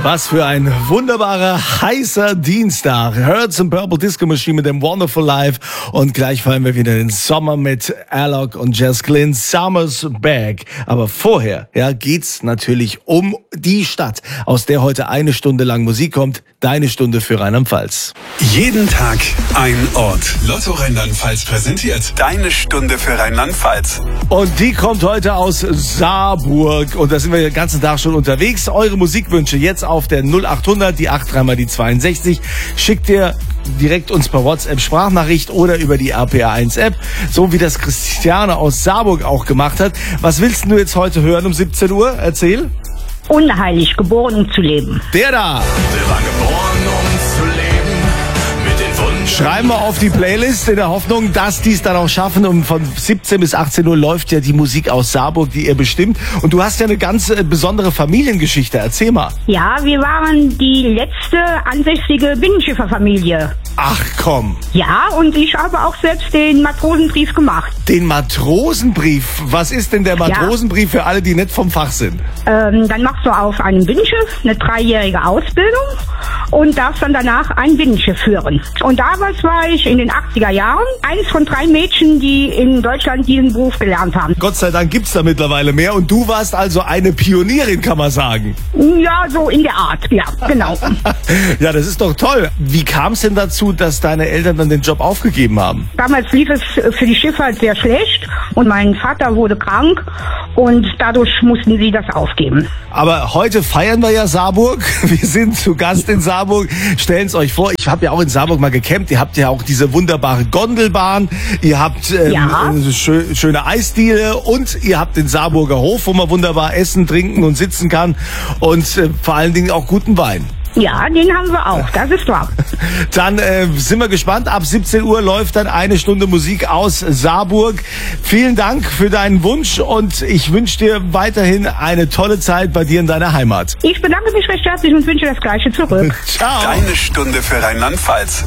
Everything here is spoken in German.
Was für ein wunderbarer, heißer Dienstag. Hurts and Purple Disco Machine mit dem Wonderful Life. Und gleich fallen wir wieder in den Sommer mit Alok und Jess Glynn. Summer's Back. Aber vorher, geht's natürlich um die Stadt, aus der heute eine Stunde lang Musik kommt. Deine Stunde für Rheinland-Pfalz. Jeden Tag ein Ort. Lotto Rheinland-Pfalz präsentiert Deine Stunde für Rheinland-Pfalz. Und die kommt heute aus Saarburg. Und da sind wir den ganzen Tag schon unterwegs. Eure Musikwünsche jetzt auf der 0800, die 83 mal die 62. Schickt ihr direkt uns per WhatsApp Sprachnachricht oder über die RPA1 App. So wie das Christiane aus Saarburg auch gemacht hat. Was willst du jetzt heute hören um 17 Uhr? Erzähl. Unheilig, geboren um zu leben. Der da. Der war geboren, um zu leben, mit den Wunden. Schreiben wir auf die Playlist in der Hoffnung, dass die es dann auch schaffen. Und von 17 bis 18 Uhr läuft ja die Musik aus Saarburg, die ihr bestimmt. Und du hast ja eine ganz besondere Familiengeschichte. Erzähl mal. Ja, wir waren die letzte ansässige Binnenschifferfamilie. Ach komm. Ja, und ich habe auch selbst den Matrosenbrief gemacht. Den Matrosenbrief? Was ist denn der Matrosenbrief für alle, die nicht vom Fach sind? Dann machst du auf einem Binnenschiff eine 3-jährige Ausbildung und darfst dann danach ein Binnenschiff führen. Und damals war ich in den 80er Jahren eins von 3 Mädchen, die in Deutschland diesen Beruf gelernt haben. Gott sei Dank gibt's da mittlerweile mehr. Und du warst also eine Pionierin, kann man sagen. Ja, so in der Art. Ja, genau. Ja, das ist doch toll. Wie kam es denn dazu, dass deine Eltern dann den Job aufgegeben haben? Damals lief es für die Schifffahrt sehr schlecht und mein Vater wurde krank und dadurch mussten sie das aufgeben. Aber heute feiern wir ja Saarburg. Wir sind zu Gast in Saarburg. Stellen's euch vor, ich habe ja auch in Saarburg mal gecampt. Ihr habt ja auch diese wunderbare Gondelbahn. Ihr habt schöne Eisdiele und ihr habt den Saarburger Hof, wo man wunderbar essen, trinken und sitzen kann. Und vor allen Dingen auch guten Wein. Ja, den haben wir auch, das ist wahr. Dann sind wir gespannt. Ab 17 Uhr läuft dann eine Stunde Musik aus Saarburg. Vielen Dank für deinen Wunsch und ich wünsche dir weiterhin eine tolle Zeit bei dir in deiner Heimat. Ich bedanke mich recht herzlich und wünsche das Gleiche zurück. Ciao. Deine Stunde für Rheinland-Pfalz.